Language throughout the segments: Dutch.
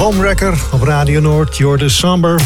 Homewrecker op Radio Noord, Jordan Samber.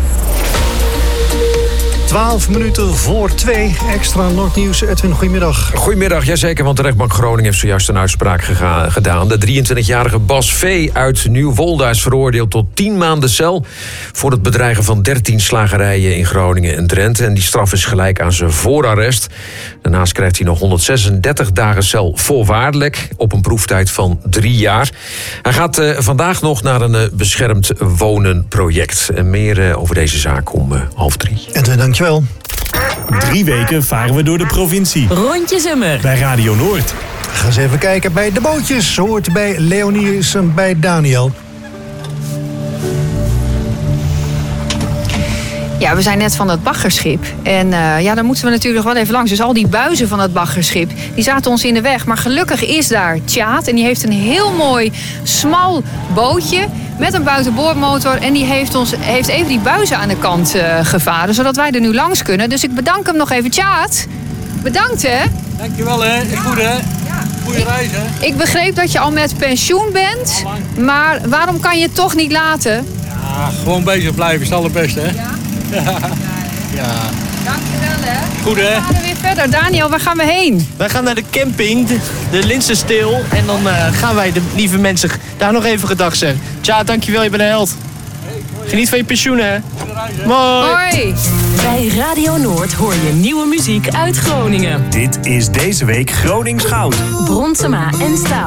12 minuten voor 2. Extra Noordnieuws. Edwin, goedemiddag. Goedemiddag, jazeker, want de rechtbank Groningen heeft zojuist een uitspraak gedaan. De 23-jarige Bas V. uit Nieuwolda is veroordeeld tot 10 maanden cel voor het bedreigen van 13 slagerijen in Groningen en Drenthe. En die straf is gelijk aan zijn voorarrest. Daarnaast krijgt hij nog 136 dagen cel voorwaardelijk op een proeftijd van 3 jaar. Hij gaat vandaag nog naar een beschermd wonenproject. En meer over deze zaak om 2:30. Edwin, dankjewel. 3 weken varen we door de provincie. Rondje Zummer. Bij Radio Noord. Ga eens even kijken bij de bootjes. Hoort bij Leonie en bij Daniel. Ja, we zijn net van het baggerschip. En daar moeten we natuurlijk nog wel even langs. Dus al die buizen van het baggerschip, die zaten ons in de weg. Maar gelukkig is daar Tjaat. En die heeft een heel mooi, smal bootje met een buitenboordmotor. En die heeft even die buizen aan de kant gevaren, zodat wij er nu langs kunnen. Dus ik bedank hem nog even. Tjaat, bedankt hè. Dankjewel hè. Goed hè. Goeie reis hè. Ik begreep dat je al met pensioen bent. Maar waarom kan je het toch niet laten? Ja, gewoon bezig blijven is het allerbeste hè. Ja? Ja. Dankjewel hè. Goed hè. We gaan er weer verder. Daniel, waar gaan we heen? Wij gaan naar de camping, de Linsensteel. En dan gaan wij de lieve mensen daar nog even gedag zeggen. Tja, dankjewel, je bent een held. Geniet van je pensioen hè. Mooi. Hoi. Bij Radio Noord hoor je nieuwe muziek uit Groningen. Dit is deze week Gronings Goud. Bronsema en Staal.